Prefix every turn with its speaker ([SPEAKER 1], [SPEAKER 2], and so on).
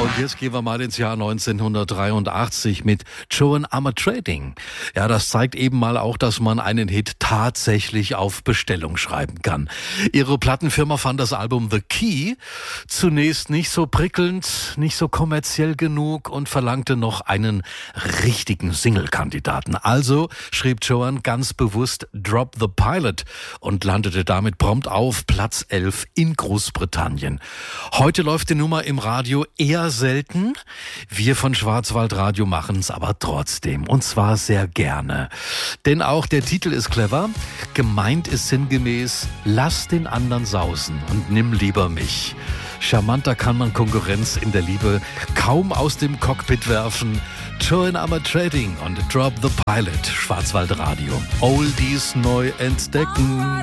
[SPEAKER 1] Und jetzt gehen wir mal ins Jahr 1983 mit Joan Armatrading. Ja, das zeigt eben mal auch, dass man einen Hit tatsächlich auf Bestellung schreiben kann. Ihre Plattenfirma fand das Album The Key zunächst nicht so prickelnd, nicht so kommerziell genug und verlangte noch einen richtigen Single-Kandidaten. Also schrieb Joan ganz bewusst Drop the Pilot und landete damit prompt auf Platz 11 in Großbritannien. Heute läuft die Nummer im Radio eher selten. Wir von Schwarzwaldradio machen es aber trotzdem. Und zwar sehr gerne. Denn auch der Titel ist clever. Gemeint ist sinngemäß, lass den anderen sausen und nimm lieber mich. Charmanter kann man Konkurrenz in der Liebe kaum aus dem Cockpit werfen. Joan Armatrading und Drop the Pilot. Schwarzwaldradio. Oldies neu entdecken.